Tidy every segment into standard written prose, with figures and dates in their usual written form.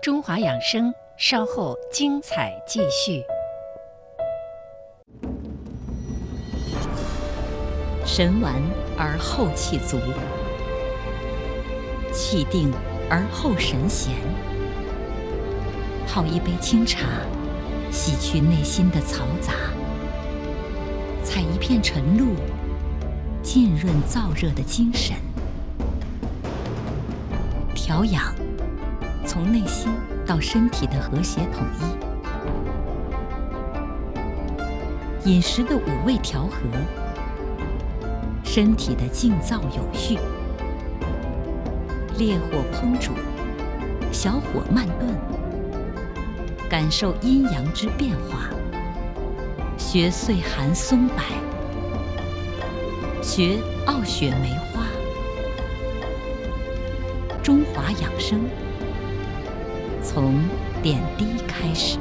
中华养生稍后精彩继续。神完而后气足，气定而后神闲。泡一杯清茶，洗去内心的嘈杂；采一片晨露，浸润燥热的精神。调养，从内心到身体的和谐统一；饮食的5味调和，身体的静躁有序。烈火烹煮，小火慢炖，感受阴阳之变化。学岁寒松柏，学傲雪梅花。中华养生，从点滴开始。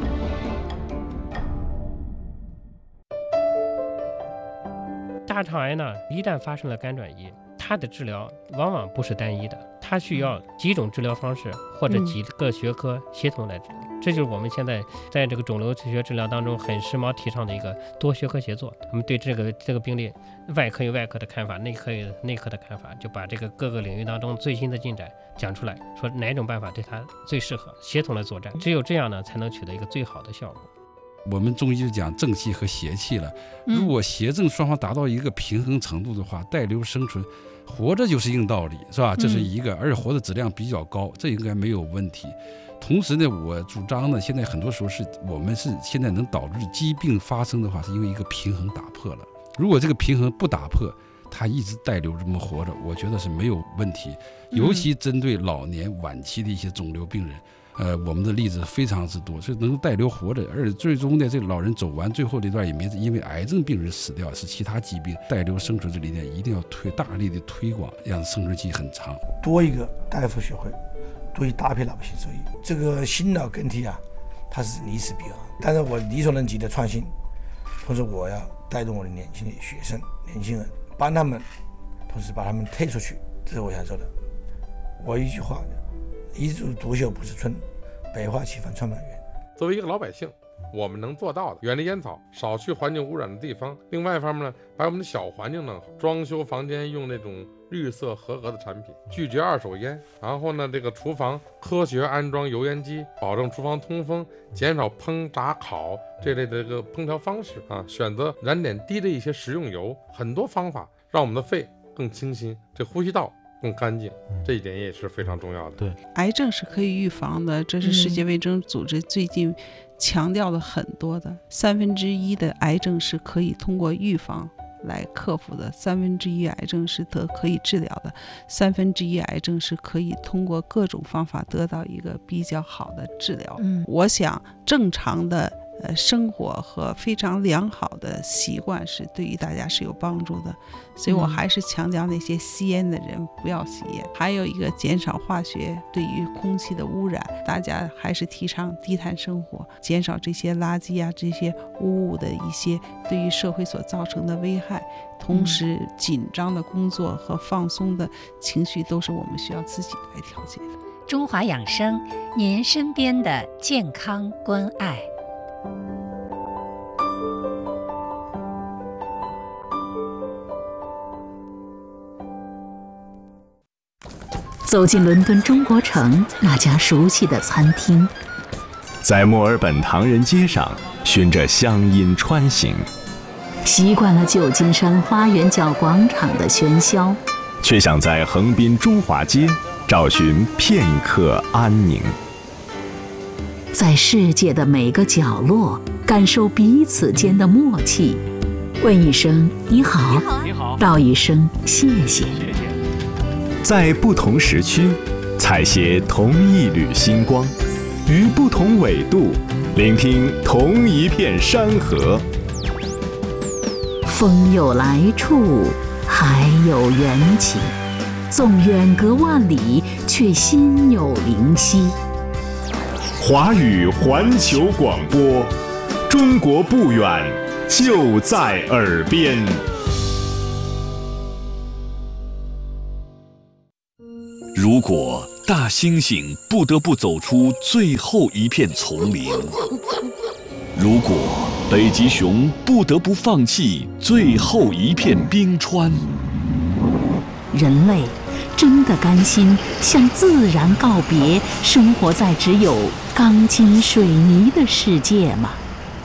大肠癌呢，一旦发生了肝转移，它的治疗往往不是单一的，它需要几种治疗方式或者几个学科协同来治疗。这就是我们现在在这个肿瘤学治疗当中很时髦提倡的一个多学科协作。我们对这个病例，外科有外科的看法，内科有内科的看法，就把这个各个领域当中最新的进展讲出来，说哪种办法对它最适合，协同来作战。只有这样呢，才能取得一个最好的效果。 我们中医就讲正气和邪气了，如果邪正双方达到一个平衡程度的话，带瘤生存，活着就是硬道理，是吧？这是一个，而且活的质量比较高，这应该没有问题。同时呢，我主张呢，现在很多时候我们现在能导致疾病发生的话，是因为一个平衡打破了。如果这个平衡不打破，他一直带瘤这么活着，我觉得是没有问题。尤其针对老年晚期的一些肿瘤病人。我们的例子非常之多，所以能够带瘤活着，而且最终呢，这个老人走完最后这段也没因为癌症病人死掉，是其他疾病。带瘤生存这里呢，一定要大力的推广，让生存期很长。 多一个大夫学会，多一搭配老百姓受益。这个新老更替啊，它是历史必然，但是我力所能及的创新，同时我要带动我的年轻的学生、年轻人，帮他们，同时把他们推出去，这是我想说的。我一句话。一枝独秀不是春，百花齐放创办园。 作为一个老百姓，我们能做到的，远离烟草，少去环境污染的地方。另外一方面呢，把我们的小环境弄好，装修房间用那种绿色合格的产品，拒绝二手烟。然后呢，这个厨房科学安装油烟机，保证厨房通风，减少烹炸烤这类的这个烹调方式啊，选择燃点低的一些食用油，很多方法让我们的肺更清新，这呼吸道更干净，这一点也是非常重要的。 对，癌症是可以预防的，这是世界卫生组织最近强调的很多的。1/3的癌症是可以通过预防来克服的，1/3癌症是可以治疗的，1/3癌症是可以通过各种方法得到一个比较好的治疗。我想正常的生活和非常良好的习惯是对于大家是有帮助的，所以我还是强调那些吸烟的人不要吸烟。还有一个减少化学对于空气的污染，大家还是提倡低碳生活，减少这些垃圾啊这些污物的一些对于社会所造成的危害。同时紧张的工作和放松的情绪都是我们需要自己来调节的。 中华养生，您身边的健康关爱。走进伦敦中国城那家熟悉的餐厅， 在墨尔本唐人街上循着乡音穿行， 习惯了旧金山花园角广场的喧嚣， 却想在横滨中华街找寻片刻安宁。 在世界的每个角落感受彼此间的默契，问一声你好，道一声谢谢。 在不同时区采撷同一缕星光，于不同纬度聆听同一片山河。 风有来处，海有缘起，纵远隔万里，却心有灵犀。 华语环球广播，中国不远，就在耳边。 如果大猩猩不得不走出最后一片丛林。如果北极熊不得不放弃最后一片冰川， 人类真的甘心向自然告别，生活在只有钢筋水泥的世界吗？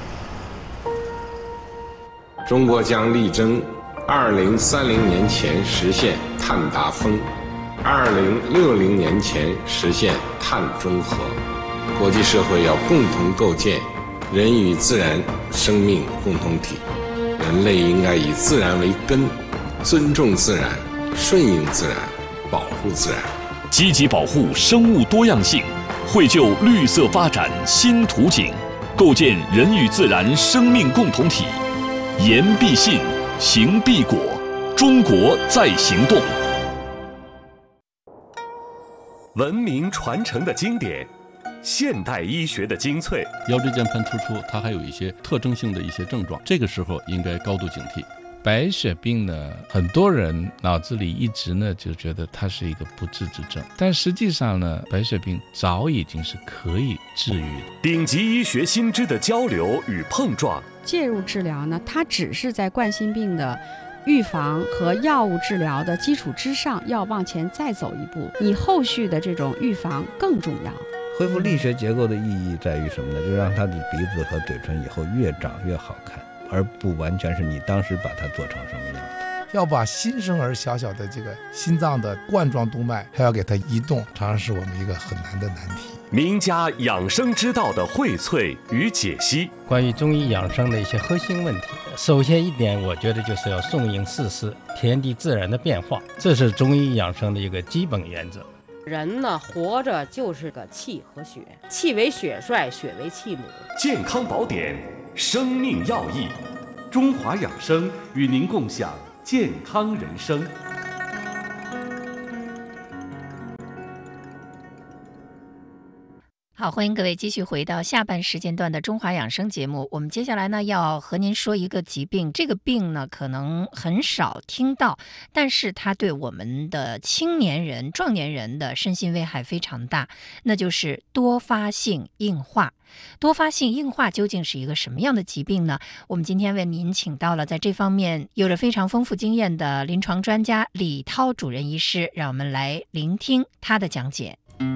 中国将力争2030年前实现碳达峰，2060年前实现碳中和。国际社会要共同构建人与自然生命共同体，人类应该以自然为根，尊重自然，顺应自然，保护自然， 积极保护生物多样性，绘就绿色发展新图景，构建人与自然生命共同体。言必信，行必果，中国在行动。文明传承的经典，现代医学的精粹。 腰椎间盘突出，它还有一些特征性的一些症状，这个时候应该高度警惕。白血病呢，很多人脑子里一直呢就觉得它是一个不治之症，但实际上呢，白血病早已经是可以治愈的。 顶级医学新知的交流与碰撞， 介入治疗呢，它只是在冠心病的预防和药物治疗的基础之上，要往前再走一步，你后续的这种预防更重要。 恢复力学结构的意义在于什么呢？就让他的鼻子和嘴唇以后越长越好看，而不完全是你当时把它做成什么样子。 要把新生儿小小的这个心脏的冠状动脉还要给它移动，常常是我们一个很难的难题。 名家养生之道的荟萃与解析， 关于中医养生的一些核心问题，首先一点，我觉得就是要顺应四时，天地自然的变化，这是中医养生的一个基本原则。 人呢，活着就是个气和血，气为血帅，血为气母。 健康宝典，生命要义，中华养生与您共享健康人生。 好，欢迎各位继续回到下半时间段的中华养生节目。我们接下来呢要和您说一个疾病，这个病呢可能很少听到，但是它对我们的青年人、壮年人的身心危害非常大，那就是多发性硬化。多发性硬化究竟是一个什么样的疾病呢？我们今天为您请到了在这方面有着非常丰富经验的临床专家李涛主任医师，让我们来聆听他的讲解。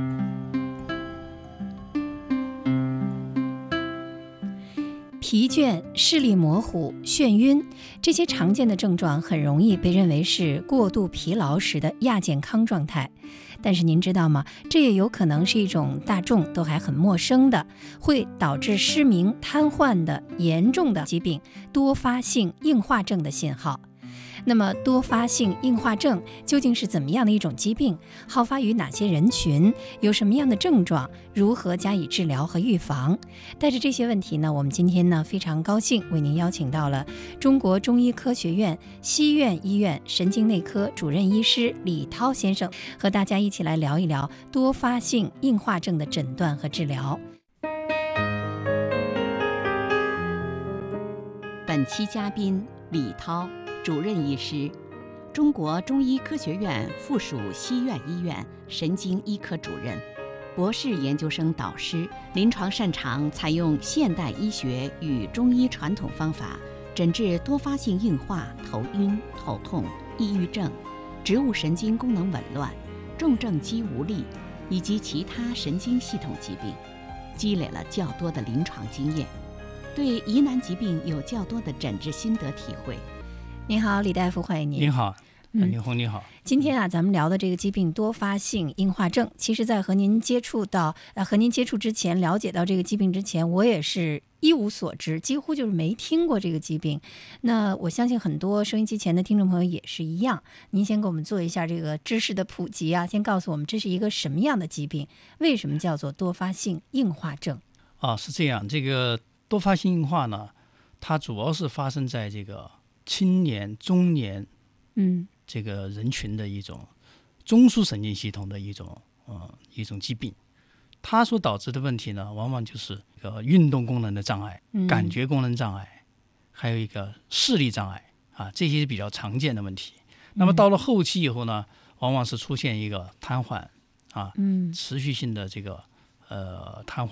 疲倦、视力模糊、眩晕，这些常见的症状很容易被认为是过度疲劳时的亚健康状态。但是您知道吗？这也有可能是一种大众都还很陌生的，会导致失明、瘫痪的严重的疾病——多发性硬化症的信号。那么多发性硬化症究竟是怎么样的一种疾病？好发于哪些人群？有什么样的症状？如何加以治疗和预防？带着这些问题呢，我们今天呢非常高兴为您邀请到了中国中医科学院西苑医院神经内科主任医师李涛先生，和大家一起来聊一聊多发性硬化症的诊断和治疗。 本期嘉宾李涛主任医师，中国中医科学院附属西苑医院神经医科主任，博士研究生导师，临床擅长采用现代医学与中医传统方法诊治多发性硬化、头晕、头痛、抑郁症、植物神经功能紊乱、重症肌无力以及其他神经系统疾病，积累了较多的临床经验，对疑难疾病有较多的诊治心得体会。 您好，李大夫，欢迎您。 您好，李红，你好。 今天啊，咱们聊的这个疾病多发性硬化症，其实在和您接触之前，了解到这个疾病之前，我也是一无所知，几乎就是没听过这个疾病。那我相信很多收音机前的听众朋友也是一样。您先给我们做一下这个知识的普及啊，先告诉我们这是一个什么样的疾病，为什么叫做多发性硬化症？ 是这样，这个多发性硬化呢，它主要是发生在这个青年、中年，这个人群的一种中枢神经系统的一种疾病。它所导致的问题呢，往往就是一个运动功能的障碍、感觉功能障碍，还有一个视力障碍啊，这些是比较常见的问题。那么到了后期以后呢，往往是出现一个瘫痪持续性的这个瘫痪。